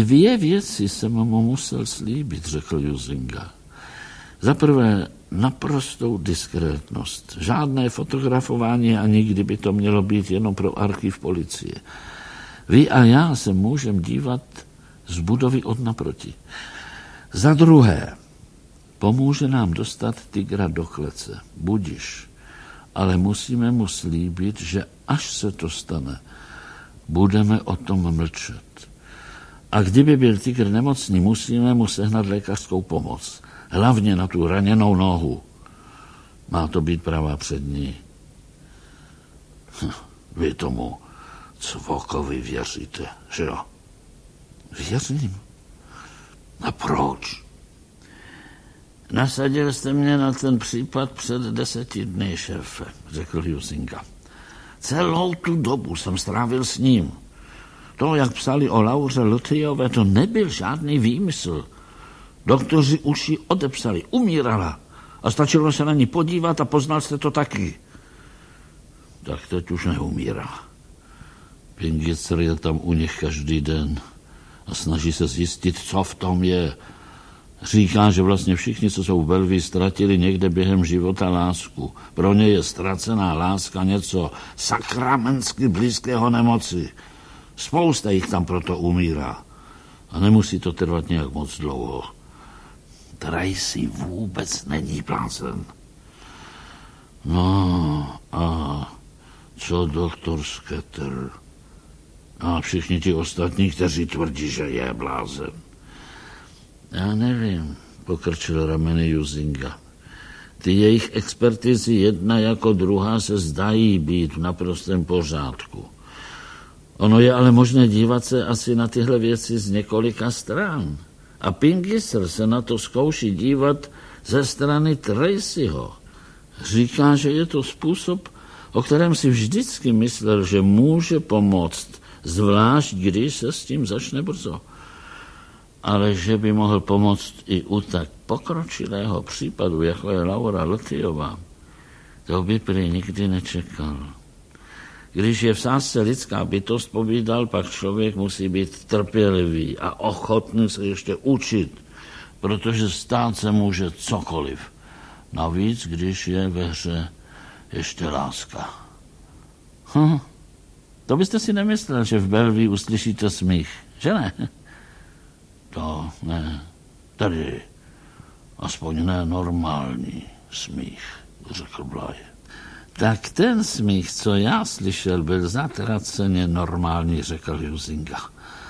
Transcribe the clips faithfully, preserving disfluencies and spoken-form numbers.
Dvě věci jsem mu musel slíbit, řekl Juzinga. Za prvé naprostou diskrétnost. Žádné fotografování, ani kdyby to mělo být jenom pro archiv policie. Vy a já se můžeme dívat z budovy od naproti. Za druhé, pomůže nám dostat tygra do klece. Budiš. Ale musíme mu slíbit, že až se to stane, budeme o tom mlčet. A kdyby byl tygr nemocný, musíme mu sehnat lékařskou pomoc. Hlavně na tu raněnou nohu. Má to být pravá přední. Hm, vy tomu Cvokovi věříte, že jo? Věřím. A proč? Nasadil jste mě na ten případ před deseti dny, šéfe, řekl Juzinga. Celou tu dobu jsem strávil s ním. To, jak psali o Lauře Ltyjové, to nebyl žádný výmysl. Doktoři už ji odepsali, umírala. A stačilo se na ní podívat a poznal jste to taky. Tak teď už neumírá. Pingicer je tam u nich každý den a snaží se zjistit, co v tom je. Říká, že vlastně všichni, co jsou v Bellevue, ztratili někde během života lásku. Pro ně je ztracená láska něco sakramensky blízkého nemoci. Spousta jich tam proto umírá. A nemusí to trvat nějak moc dlouho. Tracy vůbec není blázen. No a co doktor Skeeter? A všichni ti ostatní, kteří tvrdí, že je blázen. Já nevím, pokrčil rameny Juzinga. Ty jejich expertizy jedna jako druhá se zdají být v naprostém pořádku. Ono je ale možné dívat se asi na tyhle věci z několika stran. A Pingiser se na to zkouší dívat ze strany Tracyho. Říká, že je to způsob, o kterém si vždycky myslel, že může pomoct, zvlášť když se s tím začne brzo. Ale že by mohl pomoct i u tak pokročilého případu, jako je Laura Ltyjová, to by prý nikdy nečekal. Když je v sázce lidská bytost, povídal, pak člověk musí být trpělivý a ochotný se ještě učit, protože stát se může cokoliv. Navíc, když je ve hře ještě láska. Hm. To byste si nemyslel, že v Bellevue uslyšíte smích, že ne? To ne. Tady aspoň ne normální smích, řekl Bly. Tak ten smích, co já slyšel, byl zatraceně normální, řekl Juzinga.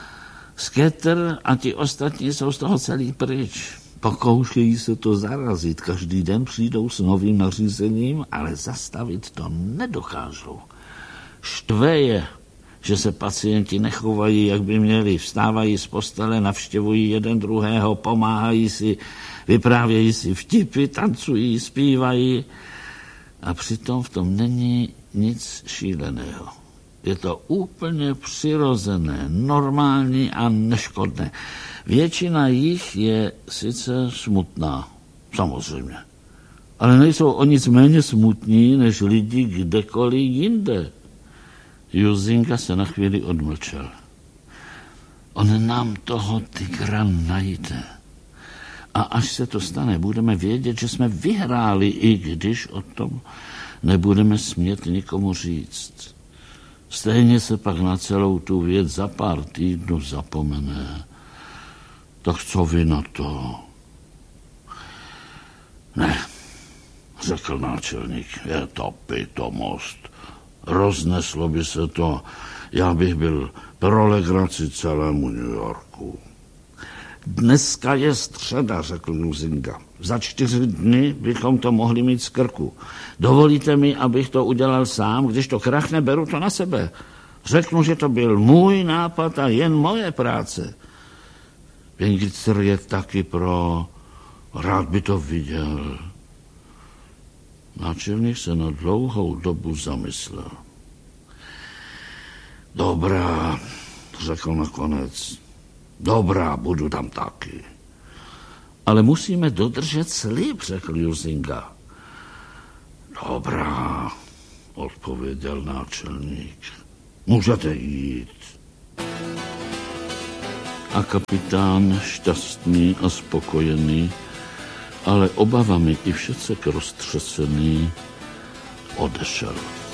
Skeeter a ti ostatní jsou z toho celý pryč. Pokoušejí se to zarazit. Každý den přijdou s novým nařízením, ale zastavit to nedokážou. Štve je, že se pacienti nechovají, jak by měli. Vstávají z postele, navštěvují jeden druhého, pomáhají si, vyprávějí si vtipy, tancují, zpívají. A přitom v tom není nic šíleného. Je to úplně přirozené, normální a neškodné. Většina jich je sice smutná, samozřejmě. Ale nejsou o nic méně smutní, než lidi kdekoliv jinde. Juzinga se na chvíli odmlčel. On nám toho tygra najde. A až se to stane, budeme vědět, že jsme vyhráli, i když o tom nebudeme smět nikomu říct. Stejně se pak na celou tu věc za pár týdnů zapomene. Tak co vy na to? Ne, řekl náčelník, je to pitomost. Rozneslo by se to, já bych byl pro legraci celému New Yorku. Dneska je středa, řekl Juzinga. Za čtyři dny bychom to mohli mít z krku. Dovolíte mi, abych to udělal sám, když to krachne, beru to na sebe. Řeknu, že to byl můj nápad a jen moje práce. Pingicer je taky pro... Rád by to viděl. Náčelník se na dlouhou dobu zamyslel. Dobrá, řekl nakonec. Dobrá, budu tam taky. Ale musíme dodržet slib, řekl Juzinga. Dobrá, odpověděl náčelník. Můžete jít. a kapitán, šťastný a spokojený, ale obavami i všecek roztřesený, odešel.